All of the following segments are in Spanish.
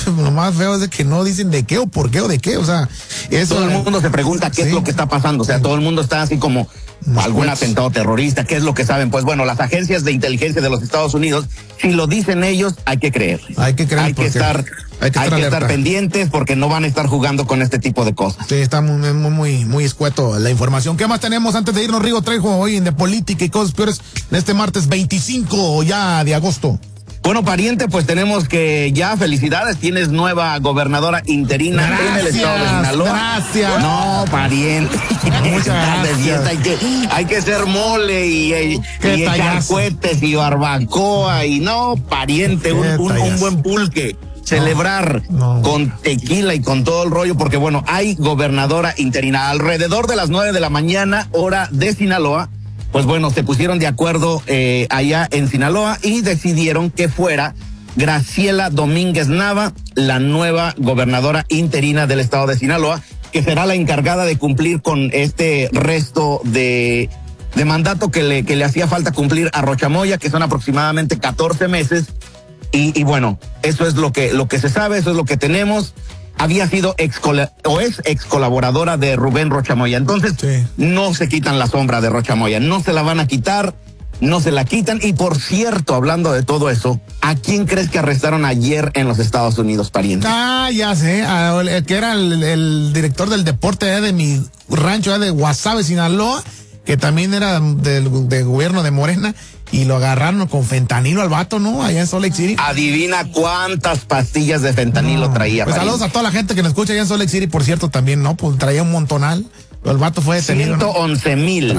lo más feo es de que no dicen de qué o por qué o de qué, o sea, eso. Todo el mundo se pregunta qué es lo que está pasando, o sea, todo el mundo está así como algún atentado terrorista, qué es lo que saben. Pues bueno, las agencias de inteligencia de los Estados Unidos, si lo dicen ellos, hay que creer. Hay que creer. Hay que estar pendientes porque no van a estar jugando con este tipo de cosas. Sí, está muy escueto la información. ¿Qué más tenemos antes de irnos, Rigo Trejo, hoy de política y cosas peores, en este martes 25 ya de agosto? Bueno, pariente, pues tenemos que ya, felicidades, tienes nueva gobernadora interina en el estado de Sinaloa. Gracias. No, pariente. Muchas gracias. Hay que ser mole y echar cohetes y barbacoa y no, pariente, un buen pulque. Celebrar con tequila y con todo el rollo, porque bueno, hay gobernadora interina. Alrededor de las 9 de la mañana, hora de Sinaloa, pues bueno, se pusieron de acuerdo allá en Sinaloa y decidieron que fuera Graciela Domínguez Nava, la nueva gobernadora interina del estado de Sinaloa, que será la encargada de cumplir con este resto de mandato que le hacía falta cumplir a Rocha Moya, que son aproximadamente 14 meses. Y bueno, eso es lo que se sabe, eso es lo que tenemos. Había sido ex colaboradora de Rubén Rocha Moya. Entonces, no se quitan la sombra de Rocha Moya, no se la van a quitar, no se la quitan. Y por cierto, hablando de todo eso, ¿a quién crees que arrestaron ayer en los Estados Unidos, pariente? Ya sé, que era el director del deporte de mi rancho de Guasave, Sinaloa, que también era del gobierno de Morena, y lo agarraron con fentanilo al vato, ¿no? Allá en Salt Lake City. Adivina cuántas pastillas de fentanilo traía. Pues saludos a toda la gente que nos escucha allá en Salt Lake City, por cierto, también, ¿no? Pues traía un montonal. El vato fue detenido. 111,000,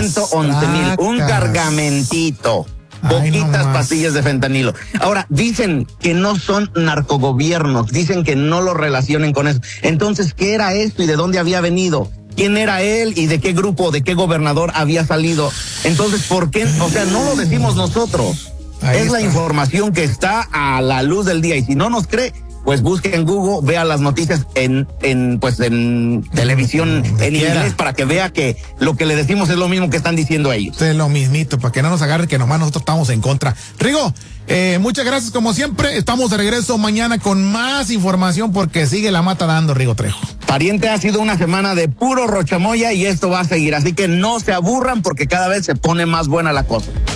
un cargamentito. Poquitas pastillas de fentanilo. Ahora, dicen que no son narcogobiernos, dicen que no lo relacionen con eso. Entonces, ¿qué era esto y de dónde había venido? ¿Quién era él y de qué grupo, de qué gobernador había salido? Entonces, ¿por qué? O sea, no lo decimos nosotros. Es la información que está a la luz del día. Y si no nos cree, pues busque en Google, vea las noticias en televisión en inglés para que vea que lo que le decimos es lo mismo que están diciendo ellos. Es lo mismito, para que no nos agarre que nomás nosotros estamos en contra. Rigo, muchas gracias como siempre. Estamos de regreso mañana con más información porque sigue la mata dando, Rigo Trejo. Pariente, ha sido una semana de puro Rocha Moya y esto va a seguir. Así que no se aburran porque cada vez se pone más buena la cosa.